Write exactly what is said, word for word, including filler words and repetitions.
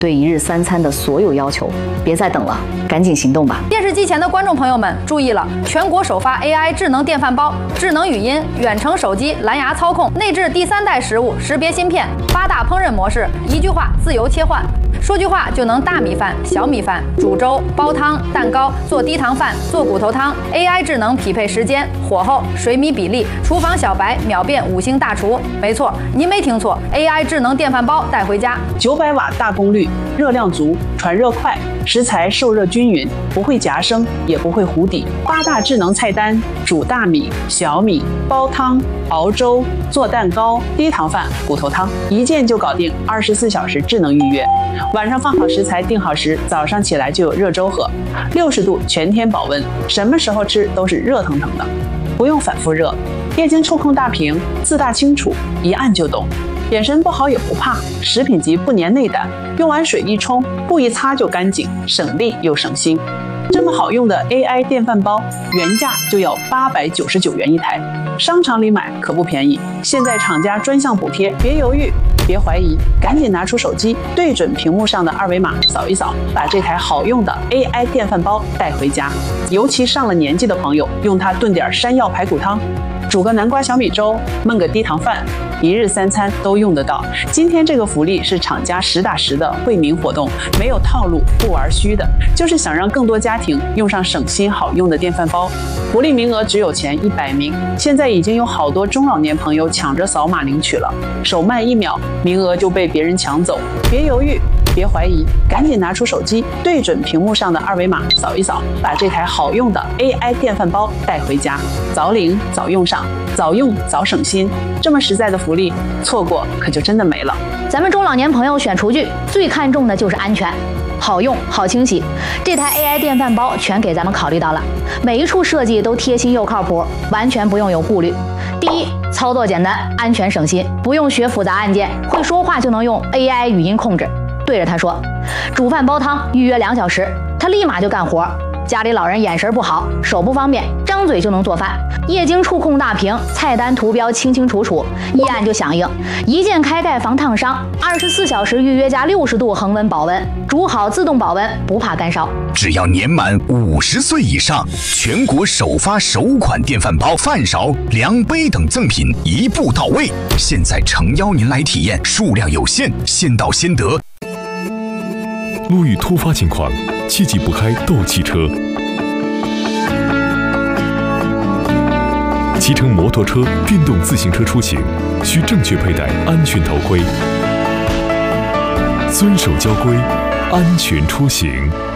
对一日三餐的所有要求。别再等了，赶紧行动吧！ 电视机前的观众朋友们注意了，全国首发 A I 智能电饭煲，智能语音、远程手机、蓝牙操控，内置第三代食物识别芯片，八大烹饪模式，一句话自由切换。 说句话就能大米饭、小米饭、煮粥、煲汤、蛋糕、做低糖饭、做骨头汤。A I 智能匹配时间、火候、水米比例，厨房小白秒变五星大厨。没错，您没听错 ，A I 智能电饭煲带回家。 九百瓦大功率，热量足，传热快，食材受热均匀，不会夹生，也不会糊底。八大智能菜单：煮大米、小米、煲汤、熬粥、做蛋糕、低糖饭、骨头汤，一键就搞定，二十四小时智能预约。 晚上放好食材，定好时，早上起来就有热粥喝，六十度全天保温，什么时候吃都是热腾腾的，不用反复热。液晶触控大屏，字大清楚，一按就懂。眼神不好也不怕，食品级不粘内胆，用完水一冲，布一擦就干净，省力又省心。这么好用的 A I 电饭煲，原价就要八百九十九元一台，商场里买可不便宜。现在厂家专项补贴，别犹豫。 别怀疑，赶紧拿出手机，对准屏幕上的二维码扫一扫，把这台好用的 A I 电饭煲带回家。尤其上了年纪的朋友，用它炖点山药排骨汤，煮个南瓜小米粥，焖个低糖饭，一日三餐都用得到。今天这个福利是厂家实打实的惠民活动，没有套路，不玩虚的，就是想让更多家庭用上省心好用的电饭煲。福利名额只有前一百名，现在已经有好多中老年朋友抢着扫码领取了，手慢一秒。 名额就被别人抢走，别犹豫，别怀疑，赶紧拿出手机，对准屏幕上的二维码扫一扫，把这台好用的 A I 电饭煲带回家，早领早用上，早用早省心。这么实在的福利，错过可就真的没了。 咱们中老年朋友选厨具最看重的就是安全。 好用好清洗，这台 A I 电饭煲全给咱们考虑到了，每一处设计都贴心又靠谱，完全不用有顾虑。第一，操作简单，安全省心，不用学复杂按键，会说话就能用 A I 语音控制，对着它说，煮饭煲汤预约两小时，它立马就干活。家里老人眼神不好，手不方便，张嘴就能做饭。液晶触控大屏，菜单图标清清楚楚，一按就响应，一键开盖防烫伤，二十四小时预约加六十度恒温保温，煮好自动保温，不怕干烧。 只要年满五十岁以上，全国首发首款电饭煲、饭勺、量杯等赠品一步到位。现在诚邀您来体验，数量有限，先到先得。 路遇突发情况，切记不开斗气车。骑乘摩托车、电动自行车出行，需正确佩戴安全头盔，遵守交规，安全出行。